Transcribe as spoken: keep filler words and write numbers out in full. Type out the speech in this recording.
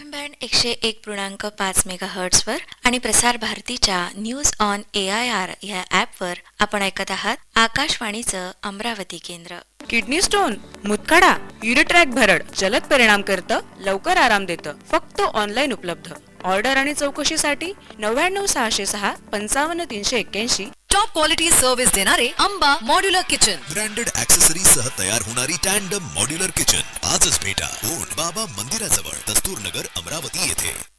M band एकशे एक पूर्णांक पाच मेगा हर्ट्झवर आणि प्रसार भारतीच्या news on A I R या ॲपवर आपण ऐकत आहात आकाशवाणीचं अमरावती केंद्र. किडनी स्टोन, मुतखडा, युरिट्रॅक भरड जलद परिणाम करतं, लवकर आराम देतं. फक्त ऑनलाईन उपलब्ध. ऑर्डर आणि चौकशीसाठी नव्याण्णव सहाशे सहा पंचावन्न तीनशे एक्क्याऐंशी. टॉप क्वालिटी सर्व्हिस देणारे Amba modular kitchen. Branded accessories सह तयार होणारी टँडम मॉड्युलर किचन आजच भेटा. बाबा मंदिराजवळ दस्तूर नगर अमरावती येथे.